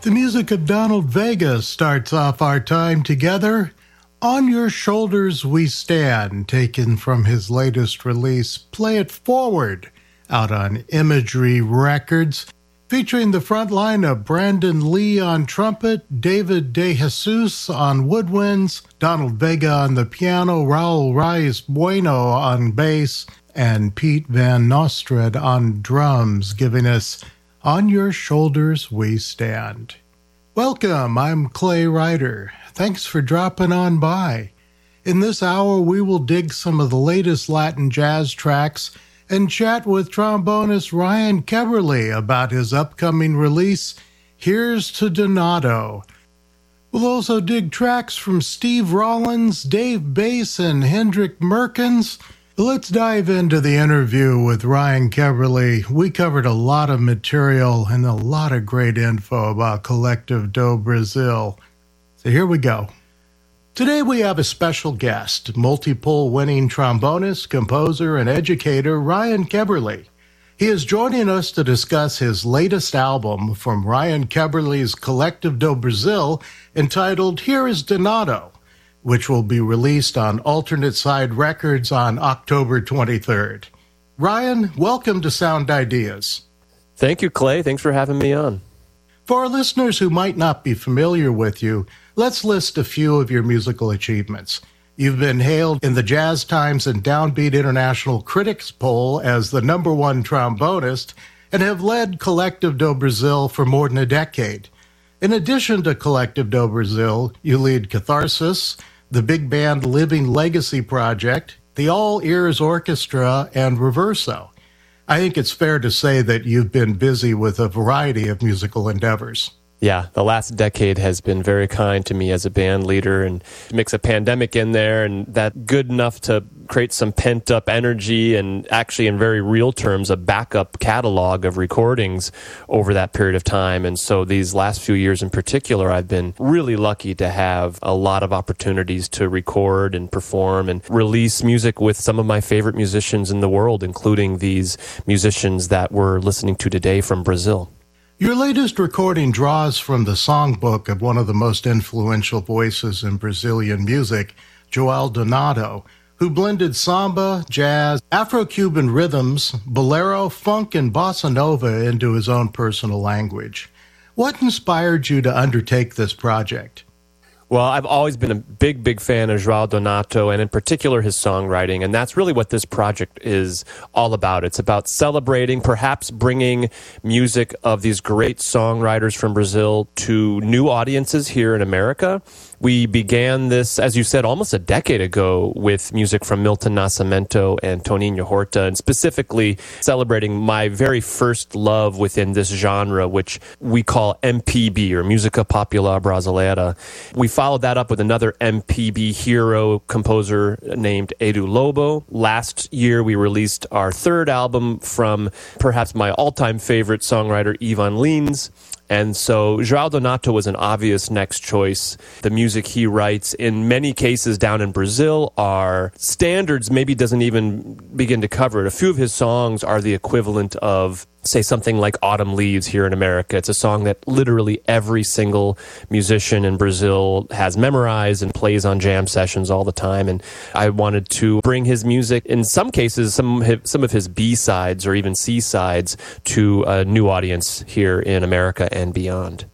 The music of Donald Vega starts off our time together. On Your Shoulders We Stand, taken from his latest release, Play It Forward, out on Imagery Records, featuring the front line of Brandon Lee on trumpet, David DeJesus on woodwinds, Donald Vega on the piano, Raul Reyes Bueno on bass, and Pete Van Nostrand on drums, giving us On Your Shoulders We Stand. Welcome, I'm Clay Ryder. Thanks for dropping on by. In this hour, we will dig some of the latest Latin jazz tracks and chat with trombonist Ryan Keberle about his upcoming release, Here's to Donato. We'll also dig tracks from Steve Rollins, Dave Bass, and Hendrik Merkens. Let's dive into the interview with Ryan Keberle. We covered a lot of material and a lot of great info about Collective do Brasil. So here we go. Today we have a special guest, multi-pole winning trombonist, composer, and educator Ryan Keberle. He is joining us to discuss his latest album from Ryan Keberle's Collective do Brasil entitled Here is Donato, which will be released on Alternate Side Records on October 23rd. Ryan, welcome to Sound Ideas. Thank you, Clay. Thanks for having me on. For our listeners who might not be familiar with you, let's list a few of your musical achievements. You've been hailed in the Jazz Times and Downbeat International Critics Poll as the #1 trombonist and have led Collective do Brasil for more than a decade. In addition to Collective do Brasil, you lead Catharsis, the big band Living Legacy Project, the All Ears Orchestra, and Reverso. I think it's fair to say that you've been busy with a variety of musical endeavors. Yeah, the last decade has been very kind to me as a band leader, and mix a pandemic in there, and that good enough to create some pent-up energy and actually, in very real terms, a backup catalog of recordings over that period of time. And so these last few years in particular, I've been really lucky to have a lot of opportunities to record and perform and release music with some of my favorite musicians in the world, including these musicians that we're listening to today from Brazil. Your latest recording draws from the songbook of one of the most influential voices in Brazilian music, João Donato, who blended samba, jazz, Afro-Cuban rhythms, bolero, funk, and bossa nova into his own personal language. What inspired you to undertake this project? Well, I've always been a big fan of João Donato, and in particular his songwriting, and that's really what this project is all about. It's about celebrating, perhaps bringing music of these great songwriters from Brazil to new audiences here in America. We began this, as you said, almost a decade ago with music from Milton Nascimento and Toninho Horta, and specifically celebrating my very first love within this genre, which we call MPB, or Música Popular Brasileira. We followed that up with another MPB hero composer named Edu Lobo. Last year, we released our third album from perhaps my all-time favorite songwriter, Ivan Lins. And so João Donato was an obvious next choice. The music he writes, in many cases down in Brazil, are standards maybe doesn't even begin to cover it. A few of his songs are the equivalent of, say, something like Autumn Leaves here in America. It's a song that literally every single musician in Brazil has memorized and plays on jam sessions all the time. And I wanted to bring his music, in some cases, some of his B-sides or even C-sides, to a new audience here in America and beyond.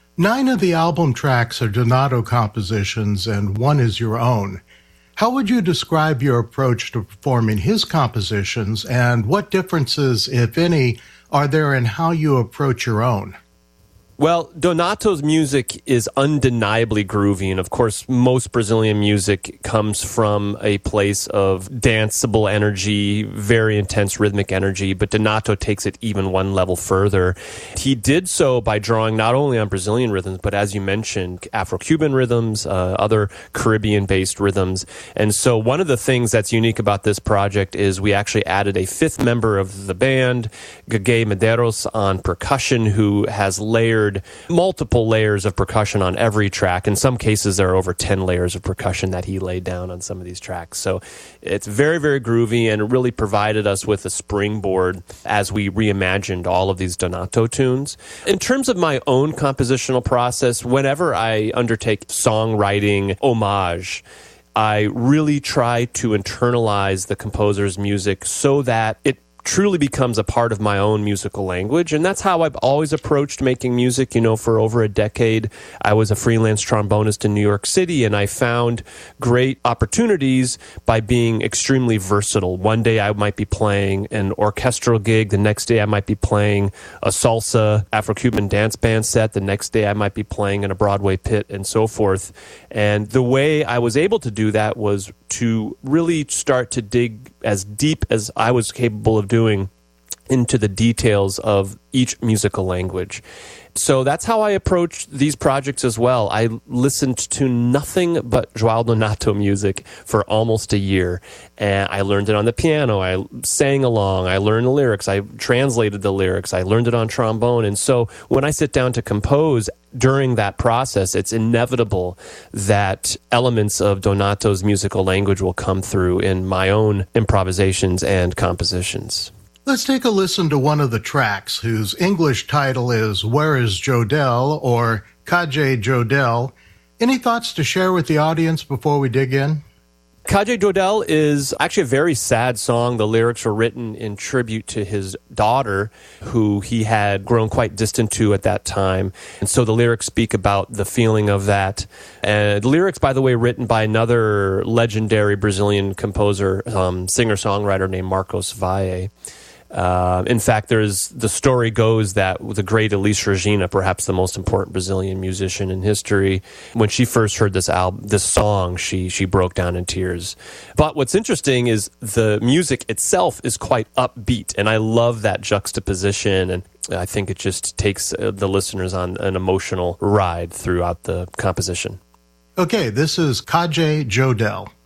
9 of the album tracks are Donato compositions and 1 is your own. How would you describe your approach to performing his compositions, and what differences, if any, are there in how you approach your own? Well, Donato's music is undeniably groovy, and of course, most Brazilian music comes from a place of danceable energy, very intense rhythmic energy, but Donato takes it even one level further. He did so by drawing not only on Brazilian rhythms, but as you mentioned, Afro-Cuban rhythms, other Caribbean-based rhythms. And so one of the things that's unique about this project is we actually added a 5th member of the band, Gagay Medeiros, on percussion, who has layered layered, multiple layers of percussion on every track. In some cases, there are over 10 layers of percussion that he laid down on some of these tracks. So it's very, very groovy, and it really provided us with a springboard as we reimagined all of these Donato tunes. In terms of my own compositional process, whenever I undertake songwriting homage, I really try to internalize the composer's music so that it truly becomes a part of my own musical language. And that's how I've always approached making music. You know, for over a decade, I was a freelance trombonist in New York City, and I found great opportunities by being extremely versatile. One day I might be playing an orchestral gig. The next day I might be playing a salsa Afro-Cuban dance band set. The next day I might be playing in a Broadway pit, and so forth. And the way I was able to do that was to really start to dig as deep as I was capable of doing into the details of each musical language. So that's how I approached these projects as well. I listened to nothing but João Donato music for almost a year, and I learned it on the piano. I sang along. I learned the lyrics. I translated the lyrics. I learned it on trombone. And so when I sit down to compose during that process, it's inevitable that elements of Donato's musical language will come through in my own improvisations and compositions. Let's take a listen to one of the tracks, whose English title is Where is Jodelle, or Calle Jodelle. Any thoughts to share with the audience before we dig in? Calle Jodelle is actually a very sad song. The lyrics were written in tribute to his daughter, who he had grown quite distant to at that time. And so the lyrics speak about the feeling of that. And the lyrics, by the way, written by another legendary Brazilian composer, singer-songwriter named Marcos Valle. In fact, the story goes that the great Elis Regina, perhaps the most important Brazilian musician in history, when she first heard this song, she broke down in tears. But what's interesting is the music itself is quite upbeat, and I love that juxtaposition, and I think it just takes the listeners on an emotional ride throughout the composition. Okay, this is Calle Jodelle.